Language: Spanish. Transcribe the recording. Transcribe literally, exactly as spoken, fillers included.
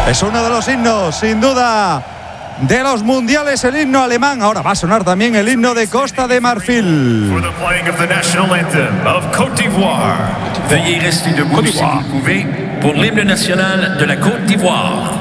Es uno de los himnos, sin duda, de los mundiales, el himno alemán. Ahora va a sonar también el himno de Costa de Marfil. Veuillez rester debout si vous le pouvez pour l'hymne national de la Côte d'Ivoire.